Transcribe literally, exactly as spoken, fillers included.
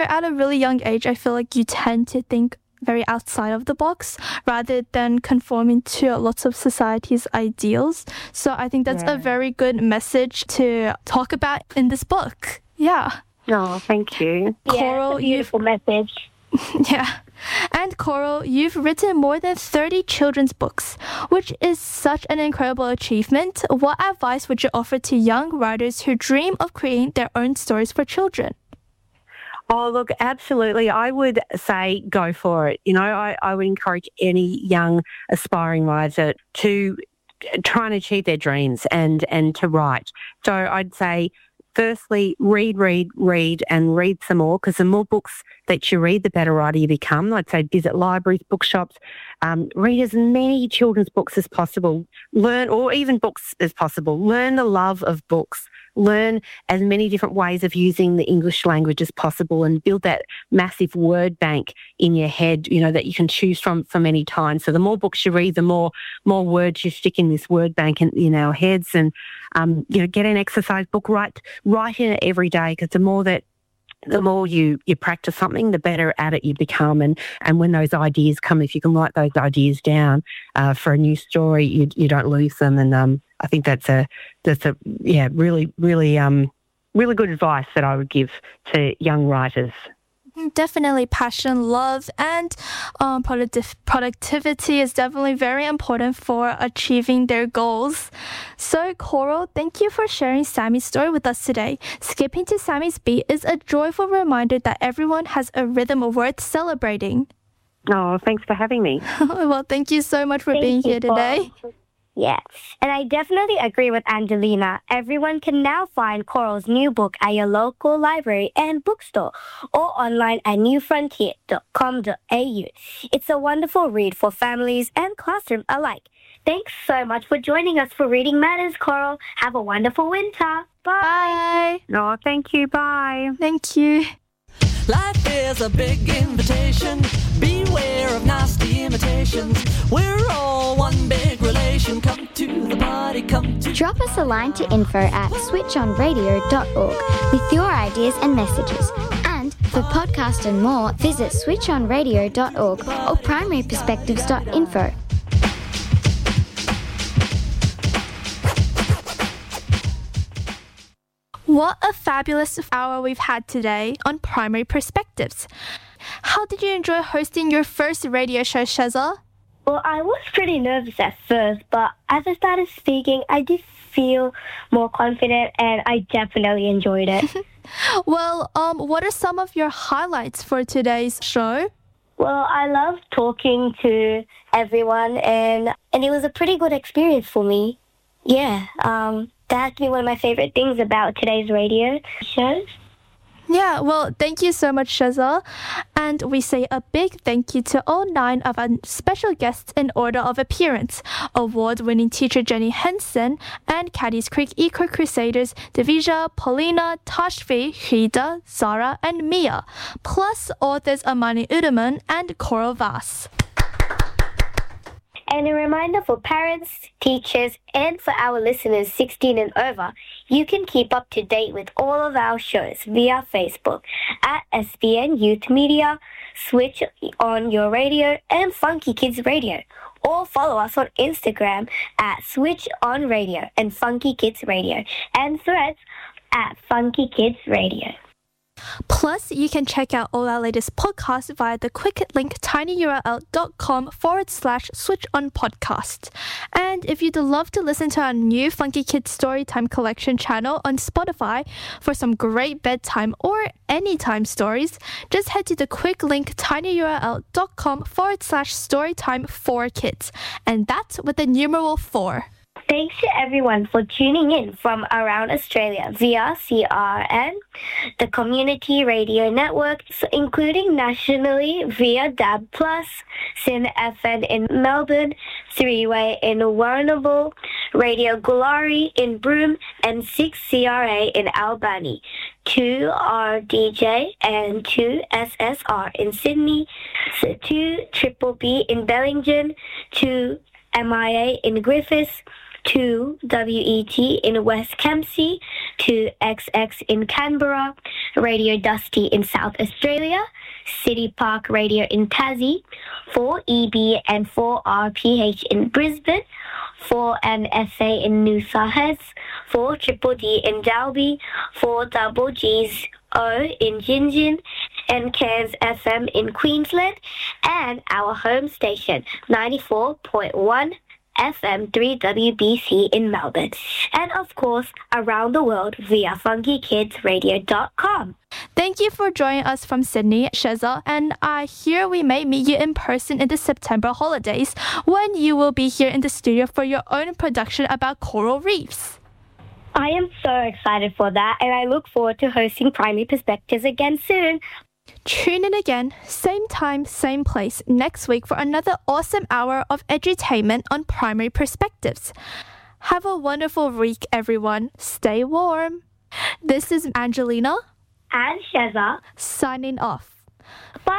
At a really young age, I feel like you tend to think very outside of the box rather than conforming to lots of society's ideals. So I think that's yeah. a very good message to talk about in this book. Yeah. Oh, thank you. Coral, yeah, it's a beautiful message. Yeah. And Coral, you've written more than thirty children's books, which is such an incredible achievement. What advice would you offer to young writers who dream of creating their own stories for children? Oh, look, absolutely. I would say go for it. You know, I, I would encourage any young aspiring writer to try and achieve their dreams and, and to write. So I'd say, firstly, read, read, read and read some more, because the more books that you read, the better writer you become. I'd say visit libraries, bookshops, um, read as many children's books as possible, learn, or even books as possible. Learn the love of books. Learn as many different ways of using the English language as possible and build that massive word bank in your head, you know, that you can choose from for many times. So the more books you read, the more more words you stick in this word bank in, in our heads. And, um, you know, get an exercise book, write, write in it every day, because the more that the more you, you practice something, the better at it you become. And, and when those ideas come, if you can write those ideas down uh, for a new story, you, you don't lose them. And um, I think that's a, that's a yeah, really, really, um, really good advice that I would give to young writers. Definitely passion, love, and um, productiv- productivity is definitely very important for achieving their goals. So, Coral, thank you for sharing Sammy's story with us today. Skipping to Sammy's beat is a joyful reminder that everyone has a rhythm worth celebrating. Oh, thanks for having me. Well, thank you so much for thank being you, here today. Paul. Yeah, and I definitely agree with Angelina. Everyone can now find Coral's new book at your local library and bookstore or online at new frontier dot com dot a u. It's a wonderful read for families and classroom alike. Thanks so much for joining us for Reading Matters, Coral. Have a wonderful winter. Bye. Bye. Oh, thank you. Bye. Thank you. Life is a big invitation. Beware of nasty imitations. We're all one big relation. Come to the party, come to... Drop us a line to info at switch on radio dot org with your ideas and messages. And for podcast and more, visit switch on radio dot org or primary perspectives dot info. What a fabulous hour we've had today on Primary Perspectives. How did you enjoy hosting your first radio show, Sheza? Well, I was pretty nervous at first, but as I started speaking, I did feel more confident and I definitely enjoyed it. Well, um, what are some of your highlights for today's show? Well, I loved talking to everyone and, and it was a pretty good experience for me. Yeah, um... that's been one of my favorite things about today's radio shows. Yeah, well, thank you so much, Sheza. And we say a big thank you to all nine of our special guests in order of appearance. Award-winning teacher Jenny Henson and Caddy's Creek Eco Crusaders Divija, Paulina, Tashvi, Hida, Zara, and Mia. Plus authors Amani Udaman and Coral Vass. And a reminder for parents, teachers, and for our listeners sixteen and over, you can keep up to date with all of our shows via Facebook at S B N Youth Media, Switch on Your Radio, and Funky Kids Radio. Or follow us on Instagram at Switch On Radio and Funky Kids Radio, and Threads at Funky Kids Radio. Plus, you can check out all our latest podcasts via the quick link tinyurl.com forward slash switch on podcast. And if you'd love to listen to our new Funky Kids Storytime Collection channel on Spotify for some great bedtime or anytime stories, just head to the quick link tinyurl.com forward slash storytime for kids. And that's with the numeral four. Thanks to everyone for tuning in from around Australia via C R N, the Community Radio Network, including nationally via D A B plus, Sin F M in Melbourne, three way in Warrnambool, Radio Glory in Broome, and six C R A in Albany, two R D J and two S S R in Sydney, two Triple B in Bellingen, two M I A in Griffiths, two W E T in West Kempsey, two X X in Canberra, Radio Dusty in South Australia, City Park Radio in Tassie, four E B and four R P H in Brisbane, four N S A in New South Wales, four Triple D in Dalby, four Double G's O in Gingin, and Cairns F M in Queensland, and our home station ninety-four point one F M three W B C in Melbourne, and of course around the world via funky kids radio dot com. Thank you for joining us from Sydney, Sheza, and I hear we may meet you in person in the September holidays when you will be here in the studio for your own production about coral reefs. I am so excited for that, and I look forward to hosting Primary Perspectives again soon. Tune in again, same time, same place, next week for another awesome hour of edutainment on Primary Perspectives. Have a wonderful week, everyone. Stay warm. This is Angelina And Sheza, signing off. bye.